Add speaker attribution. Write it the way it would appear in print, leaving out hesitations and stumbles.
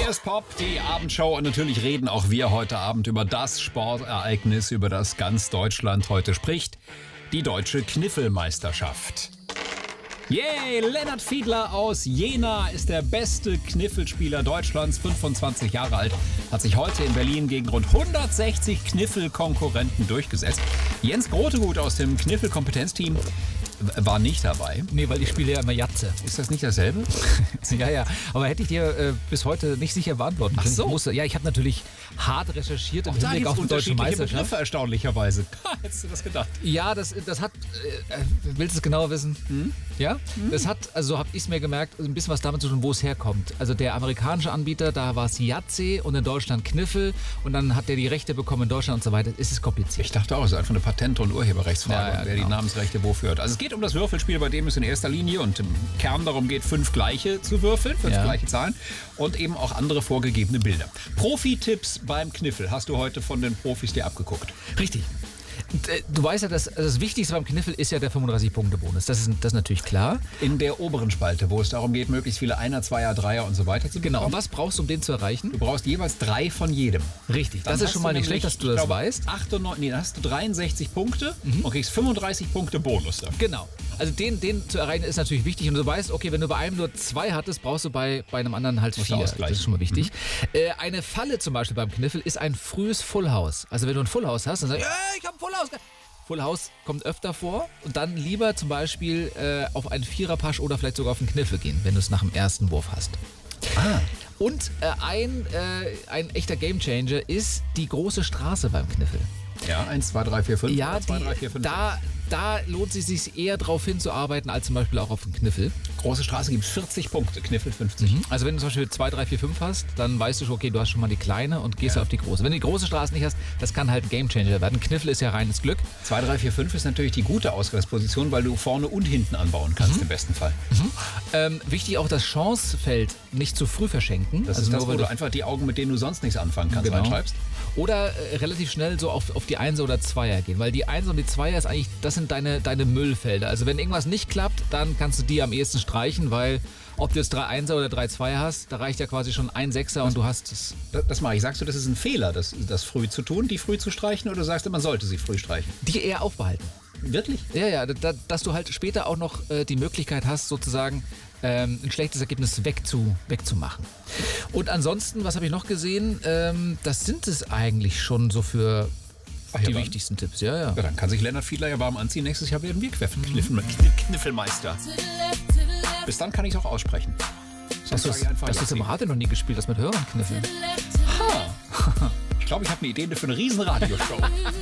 Speaker 1: Hier ist Pop, die Abendshow, und natürlich reden auch wir heute Abend über das Sportereignis, über das ganz Deutschland heute spricht, die Deutsche Kniffelmeisterschaft. Yay, Lennart Fiedler aus Jena ist der beste Kniffelspieler Deutschlands, 25 Jahre alt, hat sich heute in Berlin gegen rund 160 Kniffelkonkurrenten durchgesetzt. Jens Grotegut aus dem Kniffelkompetenzteam war nicht dabei.
Speaker 2: Nee, weil ich spiele ja immer Jatze.
Speaker 1: Ist das nicht dasselbe?
Speaker 2: Ja. Aber hätte ich dir bis heute nicht sicher beantworten können.
Speaker 1: Ach so.
Speaker 2: Ja, ich habe natürlich hart recherchiert im
Speaker 1: Da
Speaker 2: Hinblick
Speaker 1: gibt
Speaker 2: auf
Speaker 1: es
Speaker 2: die deutsche
Speaker 1: unterschiedliche
Speaker 2: Meisterschaft.
Speaker 1: Begriffe, erstaunlicherweise. Hättest du das gedacht?
Speaker 2: Ja, das hat, willst du es genauer wissen? Ja? Das hat, also so habe ich es mir gemerkt, ein bisschen was damit zu tun, wo es herkommt. Also der amerikanische Anbieter, da war es Jatze und in Deutschland Kniffel und dann hat der die Rechte bekommen in Deutschland und so weiter. Es ist kompliziert.
Speaker 1: Ich dachte auch, es ist einfach eine Patent- und Urheberrechtsfrage,
Speaker 2: Ja,
Speaker 1: wer
Speaker 2: genau.
Speaker 1: die Namensrechte wofür hat. Also es geht um das Würfelspiel, bei dem es in erster Linie und im Kern darum geht, 5 gleiche zu würfeln, 5 gleiche Zahlen und eben auch andere vorgegebene Bilder. Profi-Tipps beim Kniffel hast du heute von den Profis dir abgeguckt.
Speaker 2: Richtig. Du weißt ja, das Wichtigste beim Kniffel ist ja der 35-Punkte-Bonus. Das ist natürlich klar.
Speaker 1: In der oberen Spalte, wo es darum geht, möglichst viele Einer, Zweier, Dreier und so weiter zu bekommen.
Speaker 2: Genau. Und was brauchst du, um den zu erreichen?
Speaker 1: Du brauchst jeweils 3 von jedem.
Speaker 2: Richtig.
Speaker 1: Dann
Speaker 2: Das ist
Speaker 1: hast
Speaker 2: schon mal nicht
Speaker 1: nämlich,
Speaker 2: schlecht, dass du
Speaker 1: ich
Speaker 2: das
Speaker 1: glaube,
Speaker 2: weißt.
Speaker 1: 98, dann hast du 63 Punkte und kriegst 35 Punkte Bonus dafür.
Speaker 2: Genau. Also den zu erreichen ist natürlich wichtig. Und du weißt, okay, wenn du bei einem nur 2 hattest, brauchst du bei einem anderen halt
Speaker 1: Musst du
Speaker 2: 4.
Speaker 1: ausgleichen.
Speaker 2: Das ist schon mal wichtig. Eine Falle zum Beispiel beim Kniffel ist ein frühes Full House. Also wenn du ein Full House hast, dann sagst du, ich habe ein Full House. Full House kommt öfter vor und dann lieber zum Beispiel auf einen Viererpasch oder vielleicht sogar auf einen Kniffel gehen, wenn du es nach dem ersten Wurf hast. Und ein echter Gamechanger ist die große Straße beim Kniffel.
Speaker 1: Ja, 1, 2, 3, 4, 5.
Speaker 2: Ja,
Speaker 1: 2, 3, 4, 5.
Speaker 2: da lohnt es sich eher darauf hinzuarbeiten, als zum Beispiel auch auf den Kniffel.
Speaker 1: Große Straße gibt 40 Punkte, Kniffel 50.
Speaker 2: Also wenn du zum Beispiel 2, 3, 4, 5 hast, dann weißt du schon, okay, du hast schon mal die kleine und gehst auf die große. Wenn du die große Straße nicht hast, das kann halt ein Gamechanger werden. Kniffel ist ja reines Glück.
Speaker 1: 2, 3, 4, 5 ist natürlich die gute Ausgangsposition, weil du vorne und hinten anbauen kannst im besten Fall.
Speaker 2: Wichtig auch das Chancefeld nicht zu früh verschenken.
Speaker 1: Das
Speaker 2: also
Speaker 1: ist das,
Speaker 2: nur,
Speaker 1: wo
Speaker 2: weil
Speaker 1: du einfach die Augen, mit denen du sonst nichts anfangen kannst,
Speaker 2: Genau.
Speaker 1: reinschreibst.
Speaker 2: Oder relativ schnell so auf die 1er oder 2er gehen. Weil die 1er und die 2er ist eigentlich, das sind deine Müllfelder. Also wenn irgendwas nicht klappt, dann kannst du die am ehesten streichen, weil ob du jetzt 3 1er oder 3 2er hast, da reicht ja quasi schon ein 6er und du hast es.
Speaker 1: Das mache ich. Sagst du, das ist ein Fehler, das früh zu tun, die früh zu streichen, oder sagst du, man sollte sie früh streichen?
Speaker 2: Die eher aufbehalten.
Speaker 1: Wirklich?
Speaker 2: Ja, dass du halt später auch noch die Möglichkeit hast, sozusagen ein schlechtes Ergebnis wegzumachen. Und ansonsten, was habe ich noch gesehen? Das sind es eigentlich schon so für die
Speaker 1: dann.
Speaker 2: wichtigsten Tipps. Ja.
Speaker 1: Ja, dann kann sich Lennart Fiedler ja warm anziehen. Nächstes Jahr werden wir Kniffelmeister. Bis dann kann ich es auch aussprechen.
Speaker 2: Dass du es im Radio noch nie gespielt hast mit Hörern kniffeln.
Speaker 1: Ich glaube, ich habe eine Idee für eine riesen Radioshow.